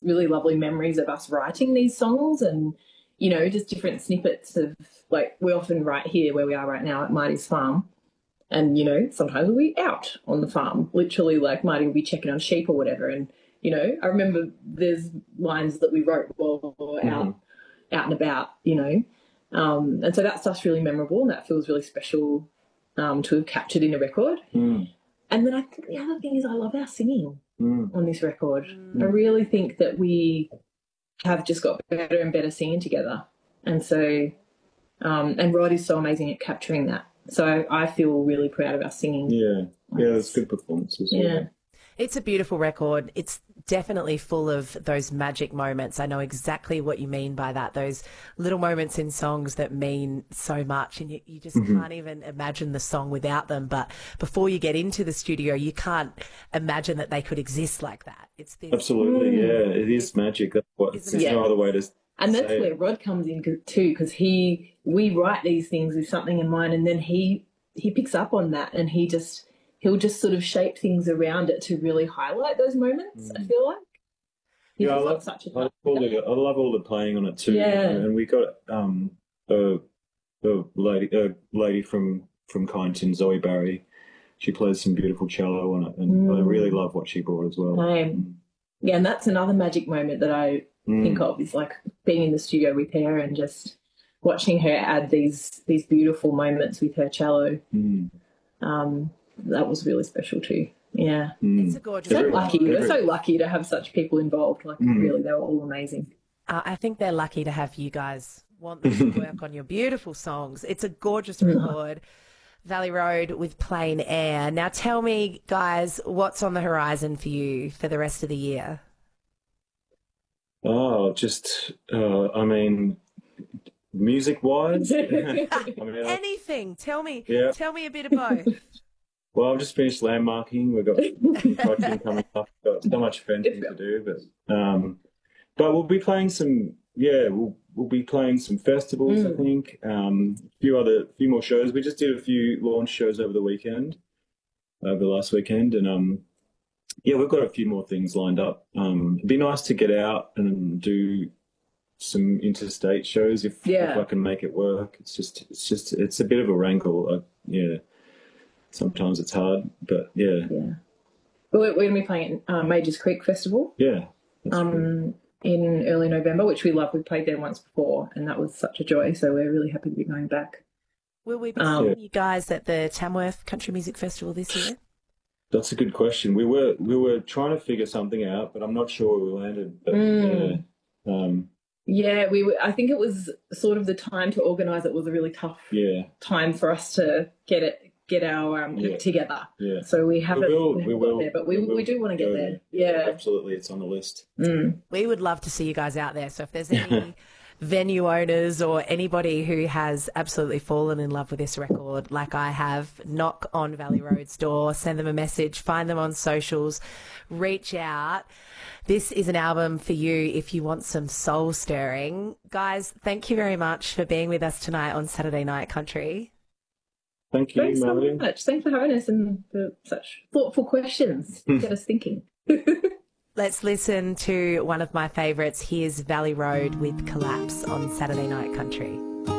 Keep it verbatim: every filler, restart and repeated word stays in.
really lovely memories of us writing these songs and, you know, just different snippets of, like, we often write here where we are right now at Marty's farm. And, you know, sometimes we'll be out on the farm, literally, like Marty will be checking on sheep or whatever. And, you know, I remember there's lines that we wrote while we were out, mm-hmm. out and about, you know. Um, and so that stuff's really memorable and that feels really special um, to have captured in a record. Mm. And then I think the other thing is I love our singing mm. on this record. Mm. I really think that we have just got better and better singing together. And so, um, and Rod is so amazing at capturing that. So I feel really proud of our singing. Yeah, yeah, that's good performances. Yeah. yeah. It's a beautiful record. It's definitely full of those magic moments. I know exactly what you mean by that, those little moments in songs that mean so much and you, you just mm-hmm. can't even imagine the song without them. But before you get into the studio, you can't imagine that they could exist like that. It's this, Absolutely, mm. yeah, it is magic. That's what, there's yeah. no other way to And that's where Rod comes in too, because he, we write these things with something in mind and then he, he picks up on that and he just, he'll just sort of shape things around it to really highlight those moments, mm. I feel like. Yeah, I love, such a I, love all the, I love all the playing on it too. Yeah. And we got um, a, a lady a lady from, from Kyneton, Zoe Barry. She plays some beautiful cello on it and mm. I really love what she brought as well. Um, yeah, and that's another magic moment that I mm. think of is like being in the studio with her and just watching her add these these beautiful moments with her cello. Mm. Um, that was really special too. Yeah. Mm. It's a gorgeous So record. lucky. We're so lucky to have such people involved. Like, mm. really, they were all amazing. Uh, I think they're lucky to have you guys want them to work on your beautiful songs. It's a gorgeous record. Valley Road with Plain Air. Now tell me, guys, what's on the horizon for you for the rest of the year? Oh, just, uh, I mean, music-wise? I mean, anything. Tell me. Yeah. Tell me a bit of both. Well, I've just finished landmarking. We've got coaching coming up. Got so much fencing to do, but um, but we'll be playing some. Yeah, we'll we'll be playing some festivals. Mm. I think um, a few other, a few more shows. We just did a few launch shows over the weekend, over the last weekend, and um, yeah, we've got a few more things lined up. Um, it'd be nice to get out and do some interstate shows if, yeah. if I can make it work. It's just it's just it's a bit of a wrangle. I, yeah. Sometimes it's hard, but yeah. Yeah. Well, we're going to be playing at uh, Majors Creek Festival. Yeah. Um, cool. In early November, which we love. We played there once before, and that was such a joy. So we're really happy to be going back. Will we be um, seeing you guys at the Tamworth Country Music Festival this year? That's a good question. We were we were trying to figure something out, but I'm not sure where we landed. But, mm. yeah. Um, yeah, we. Were, I think it was sort of the time to organise. It was a really tough yeah. time for us to get it. Get our um, yeah. together. Yeah. So we haven't, we will, we haven't we will, got there, but we, we, will, we do want to get go, there. Yeah. Absolutely. It's on the list. Mm. We would love to see you guys out there. So if there's any venue owners or anybody who has absolutely fallen in love with this record, like I have, knock on Valley Road's door, send them a message, find them on socials, reach out. This is an album for you if you want some soul stirring. Guys, thank you very much for being with us tonight on Saturday Night Country. Thank you, Thanks Melody. so much. Thanks for having us and for such thoughtful questions. Get us thinking. Let's listen to one of my favourites. Here's Valley Road with Collapse on Saturday Night Country.